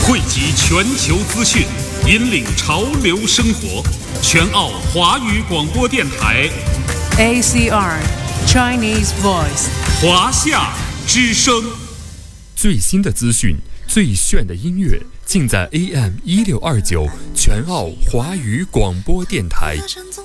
汇集全球资讯，引领潮流生活。全澳华语广播电台 ACR Chinese Voice 华夏之声。 最新的资讯，最炫的音乐，尽在AM1629全澳华语广播电台。